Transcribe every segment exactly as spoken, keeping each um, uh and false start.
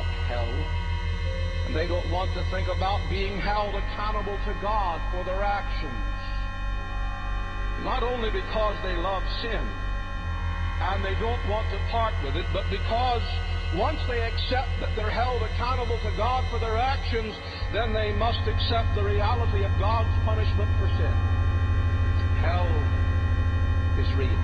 hell. And they don't want to think about being held accountable to God for their actions. Not only because they love sin and they don't want to part with it, but because once they accept that they're held accountable to God for their actions, then they must accept the reality of God's punishment for sin. Hell is real.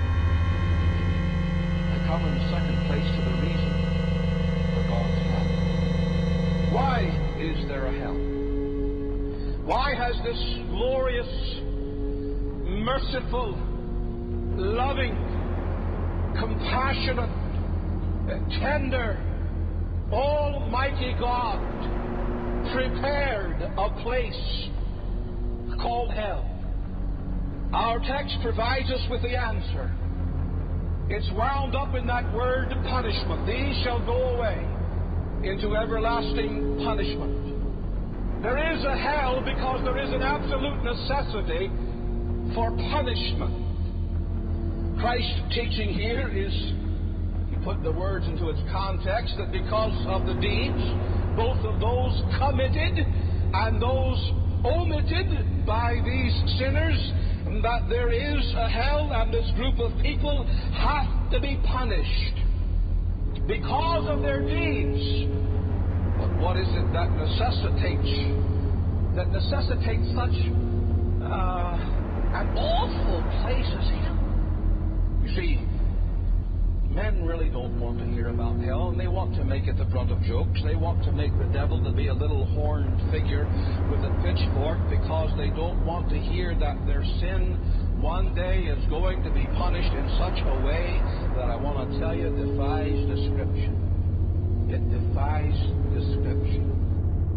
I come in the second place to the reason for God's hell. Why is there a hell? Why has this glorious, merciful, loving, compassionate, tender, almighty God prepared a place called hell? Our text provides us with the answer. It's wound up in that word punishment. These shall go away into everlasting punishment. There is a hell because there is an absolute necessity for punishment. Christ's teaching here is, he put the words into its context, that because of the deeds, both of those committed and those omitted by these sinners, that there is a hell, and this group of people have to be punished because of their deeds. But what is it that necessitates that necessitates such uh, an awful place as hell? You see, men really don't want to hear about hell, and they want to make it the brunt of jokes. They want to make the devil to be a little horned figure with a pitchfork because they don't want to hear that their sin one day is going to be punished in such a way that I want to tell you defies